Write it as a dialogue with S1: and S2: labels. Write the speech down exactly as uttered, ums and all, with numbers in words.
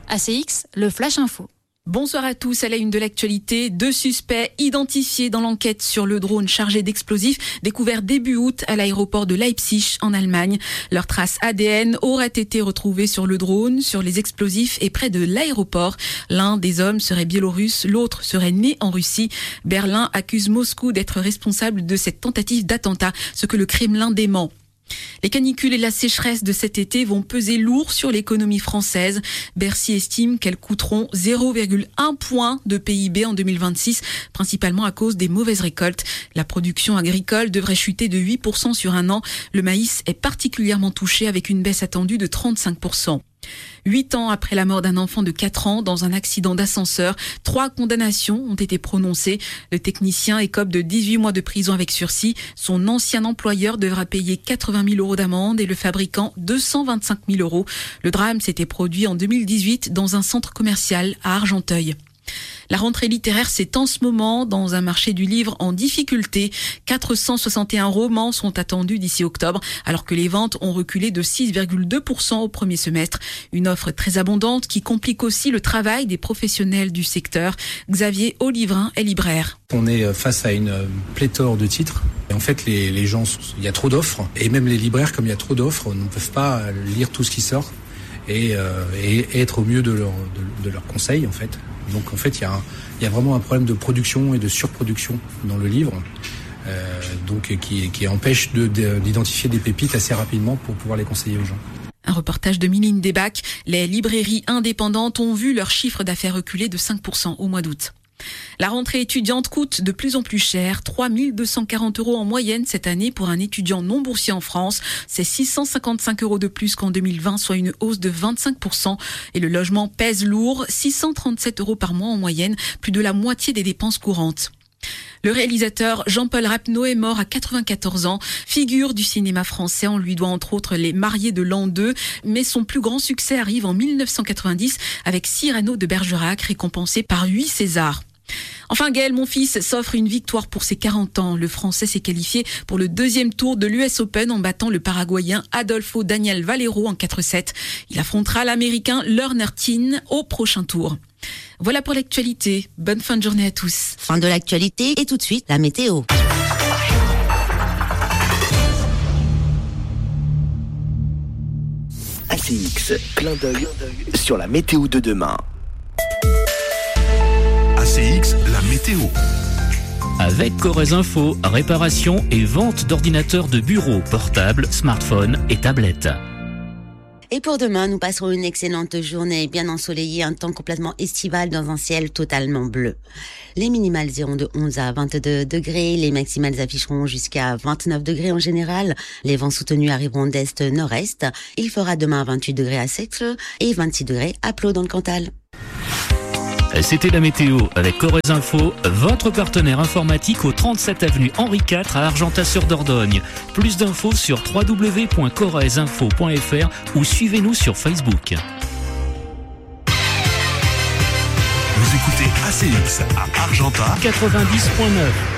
S1: A C X, le Flash Info.
S2: Bonsoir à tous. À la une de l'actualité, deux suspects identifiés dans l'enquête sur le drone chargé d'explosifs découvert début août à l'aéroport de Leipzig en Allemagne. Leurs traces A D N auraient été retrouvées sur le drone, sur les explosifs et près de l'aéroport. L'un des hommes serait biélorusse, l'autre serait né en Russie. Berlin accuse Moscou d'être responsable de cette tentative d'attentat, ce que le Kremlin dément. Les canicules et la sécheresse de cet été vont peser lourd sur l'économie française. Bercy estime qu'elles coûteront zéro virgule un point de P I B en deux mille vingt-six, principalement à cause des mauvaises récoltes. La production agricole devrait chuter de huit pour cent sur un an. Le maïs est particulièrement touché avec une baisse attendue de trente-cinq pour cent. Huit ans après la mort d'un enfant de quatre ans dans un accident d'ascenseur, trois condamnations ont été prononcées. Le technicien écope de dix-huit mois de prison avec sursis. Son ancien employeur devra payer quatre-vingt mille euros d'amende et le fabricant deux cent vingt-cinq mille euros. Le drame s'était produit en deux mille dix-huit dans un centre commercial à Argenteuil. La rentrée littéraire, c'est en ce moment dans un marché du livre en difficulté. quatre cent soixante et un romans sont attendus d'ici octobre, alors que les ventes ont reculé de six virgule deux pour cent au premier semestre. Une offre très abondante qui complique aussi le travail des professionnels du secteur. Xavier Olivrin est libraire.
S3: On est face à une pléthore de titres. Et en fait, les, les gens, il y a trop d'offres. Et même les libraires, comme il y a trop d'offres, ne peuvent pas lire tout ce qui sort et, euh, et être au mieux de leur, de, de leurs conseils, en fait. Donc en fait, il y, a un, il y a vraiment un problème de production et de surproduction dans le livre, euh, donc qui, qui empêche de, de, d'identifier des pépites assez rapidement pour pouvoir les conseiller aux gens.
S2: Un reportage de Miline Debac. Les librairies indépendantes ont vu leur chiffre d'affaires reculer de cinq pour cent au mois d'août. La rentrée étudiante coûte de plus en plus cher, trois mille deux cent quarante euros en moyenne cette année pour un étudiant non boursier en France. C'est six cent cinquante-cinq euros de plus qu'en deux mille vingt, soit une hausse de vingt-cinq pour cent. Et le logement pèse lourd, six cent trente-sept euros par mois en moyenne, plus de la moitié des dépenses courantes. Le réalisateur Jean-Paul Rapneau est mort à quatre-vingt-quatorze ans. Figure du cinéma français, on lui doit entre autres Les Mariés de l'an deux. Mais son plus grand succès arrive en mille neuf cent quatre-vingt-dix avec Cyrano de Bergerac, récompensé par huit Césars. Enfin, Gaël Monfils s'offre une victoire pour ses quarante ans. Le Français s'est qualifié pour le deuxième tour de l'U S Open en battant le Paraguayen Adolfo Daniel Valero en quatre sept. Il affrontera l'Américain Lerner Tin au prochain tour. Voilà pour l'actualité. Bonne fin de journée à tous.
S4: Fin de l'actualité et tout de suite la météo.
S5: A C X, clin d'œil sur la météo de demain.
S6: A C X, la météo.
S7: Avec Corrèze Info, réparation et vente d'ordinateurs de bureau, portables, smartphones et tablettes.
S4: Et pour demain, nous passerons une excellente journée bien ensoleillée, un temps complètement estival dans un ciel totalement bleu. Les minimales iront de onze à vingt-deux degrés, les maximales afficheront jusqu'à vingt-neuf degrés en général. Les vents soutenus arriveront d'est-nord-est. Il fera demain vingt-huit degrés à Sexle et vingt-six degrés à Plo dans le Cantal.
S7: C'était la météo avec Corrèze Info, votre partenaire informatique au trente-sept avenue Henri quatre à Argentat-sur-Dordogne. Plus d'infos sur w w w point corrèze info point f r ou suivez-nous sur Facebook.
S6: Vous écoutez A C X à Argentat
S7: quatre-vingt-dix point neuf.